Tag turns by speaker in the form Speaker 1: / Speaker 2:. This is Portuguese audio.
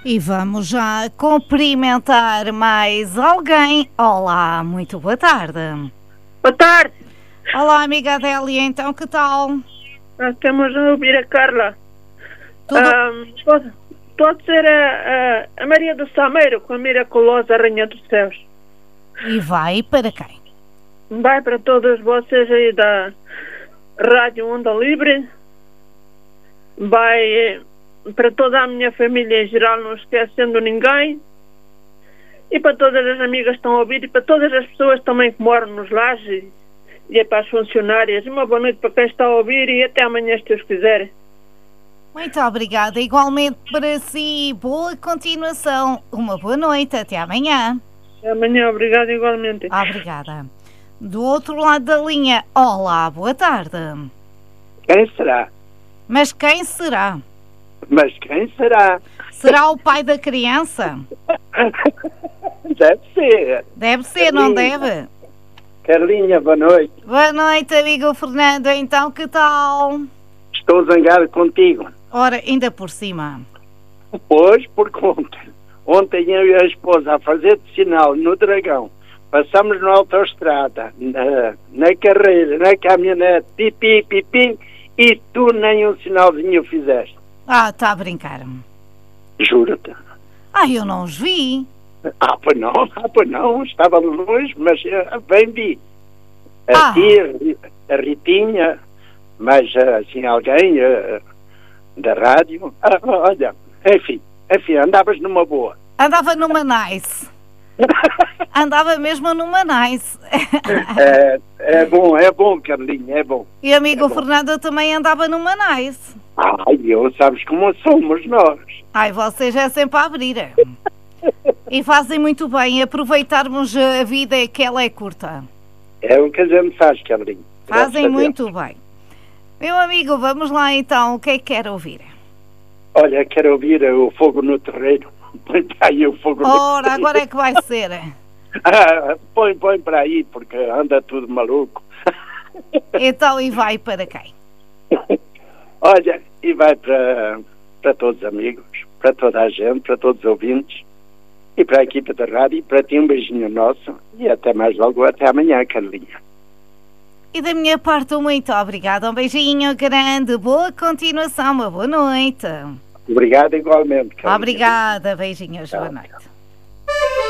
Speaker 1: E vamos já cumprimentar mais alguém. Olá, muito boa tarde.
Speaker 2: Boa tarde.
Speaker 1: Olá, amiga Adélia, então que tal?
Speaker 2: Nós estamos a ouvir a Carla.
Speaker 1: Tudo...
Speaker 2: Pode ser a Maria do Sameiro com a miraculosa Rainha dos Céus.
Speaker 1: E vai para quem?
Speaker 2: Vai para todos vocês aí da Rádio Onda Livre. Vai para toda a minha família em geral, não esquecendo ninguém. E para todas as amigas que estão a ouvir e para todas as pessoas também que moram nos lares e é para as funcionárias. Uma boa noite para quem está a ouvir e até amanhã, se Deus quiser.
Speaker 1: Muito obrigada, igualmente para si. Boa continuação. Uma boa noite, até amanhã.
Speaker 2: Até amanhã, obrigada igualmente.
Speaker 1: Obrigada. Do outro lado da linha, olá, boa tarde.
Speaker 3: Quem será?
Speaker 1: Mas quem será?
Speaker 3: Mas quem será?
Speaker 1: Será o pai da criança?
Speaker 3: Deve ser.
Speaker 1: Deve ser, não deve?
Speaker 3: Carlinha, boa noite.
Speaker 1: Boa noite, amigo Fernando. Então, que tal?
Speaker 3: Estou zangado contigo.
Speaker 1: Ora, ainda por cima.
Speaker 3: Pois, por conta. Ontem eu e a esposa a fazer de sinal no Dragão. Passamos na autoestrada, na carreira, na caminhonete, pipi, pipi, e tu nem um sinalzinho fizeste.
Speaker 1: Ah, está a brincar.
Speaker 3: Juro-te.
Speaker 1: Ah, eu não os vi.
Speaker 3: Pois não, estava longe, mas bem vi. A ti, a Ritinha, mas assim alguém da rádio. Olha, enfim, andavas numa boa.
Speaker 1: Andava numa nice. Andava mesmo numa nice.
Speaker 3: É bom, Carlinha, é bom.
Speaker 1: E amigo Fernando também andava numa nice.
Speaker 3: Sabes como somos nós.
Speaker 1: Vocês é sempre a abrir. E fazem muito bem, aproveitarmos a vida que ela é curta.
Speaker 3: É o que a gente faz, Carlinha.
Speaker 1: Fazem muito bem. Meu amigo, vamos lá então, o que é que quer ouvir?
Speaker 3: Olha, quero ouvir o Fogo no Terreiro. Põe para aí o Fogo no Terreiro.
Speaker 1: Ora, agora é que vai ser.
Speaker 3: Põe para aí, porque anda tudo maluco.
Speaker 1: Então, e vai para quem?
Speaker 3: Olha, e vai para todos os amigos, para toda a gente, para todos os ouvintes, e para a equipa da rádio, e para ti um beijinho nosso, e até mais logo, até amanhã, Carlinha.
Speaker 1: E da minha parte, muito obrigada. Um beijinho grande, boa continuação, uma boa noite.
Speaker 3: Obrigado igualmente, Carlinha.
Speaker 1: Obrigada, beijinhos, boa noite.